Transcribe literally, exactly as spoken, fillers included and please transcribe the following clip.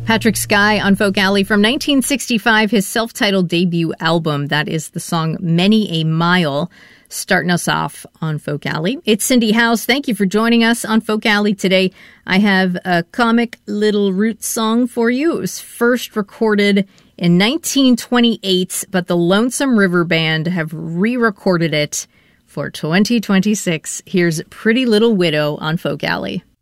Patrick Sky on Folk Alley from nineteen sixty-five, his self-titled debut album. That is the song Many a Mile, starting us off on Folk Alley. It's Cindy House. Thank you for joining us on Folk Alley today. I have a comic little roots song for you. It was first recorded in nineteen twenty-eight, but the Lonesome River Band have re-recorded it for twenty twenty-six. Here's Pretty Little Widow on Folk Alley.